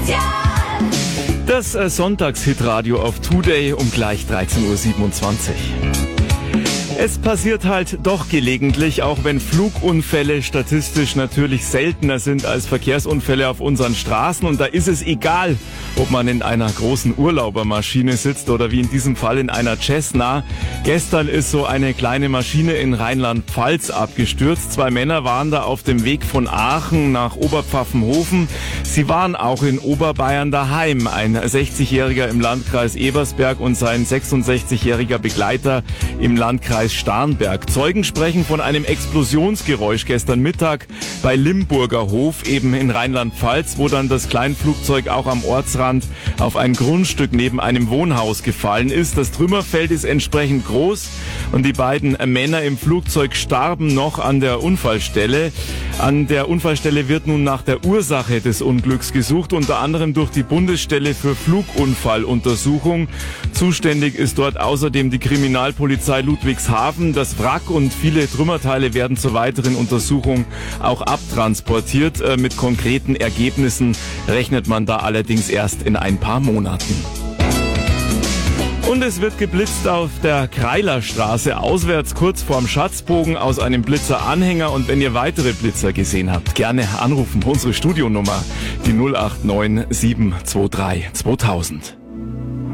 Das Sonntagshitradio auf Today um gleich 13.27 Uhr. Es passiert halt doch gelegentlich, auch wenn Flugunfälle statistisch natürlich seltener sind als Verkehrsunfälle auf unseren Straßen. Und da ist es egal, ob man in einer großen Urlaubermaschine sitzt oder wie in diesem Fall in einer Cessna. Gestern ist so eine kleine Maschine in Rheinland-Pfalz abgestürzt. 2 Männer waren da auf dem Weg von Aachen nach Oberpfaffenhofen. Sie waren auch in Oberbayern daheim. Ein 60-Jähriger im Landkreis Ebersberg und sein 66-jähriger Begleiter im Landkreis Starnberg. Zeugen sprechen von einem Explosionsgeräusch gestern Mittag bei Limburger Hof, eben in Rheinland-Pfalz, wo dann das Kleinflugzeug auch am Ortsrand auf ein Grundstück neben einem Wohnhaus gefallen ist. Das Trümmerfeld ist entsprechend groß und die beiden Männer im Flugzeug starben noch an der Unfallstelle. An der Unfallstelle wird nun nach der Ursache des Unglücks gesucht, unter anderem durch die Bundesstelle für Flugunfalluntersuchung. Zuständig ist dort außerdem die Kriminalpolizei Ludwigshafen. Das Wrack und viele Trümmerteile werden zur weiteren Untersuchung auch abtransportiert. Mit konkreten Ergebnissen rechnet man da allerdings erst in ein paar Monaten. Und es wird geblitzt auf der Kreilerstraße auswärts kurz vorm Schatzbogen aus einem Blitzeranhänger. Und wenn ihr weitere Blitzer gesehen habt, gerne anrufen. Unsere Studionummer, die 089 723 2000.